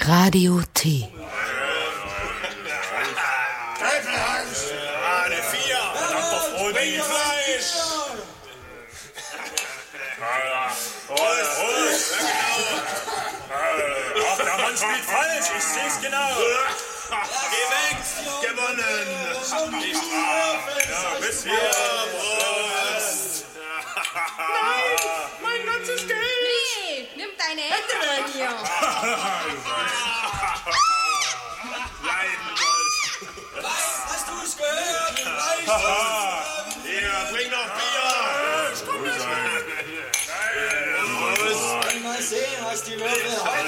Radio T. Eine 4. Dr. Frodi. Fleisch. Ach, der Mann spielt falsch. Ich seh's genau. Geh weg. Gewonnen. Ja, bis hier. Prost. Nein, mein ganzes Geld. Nee, nimm deine Hände weg hier. Hast du es gehört? Hier, bring noch Bier. Mal sehen, was die Würfel heute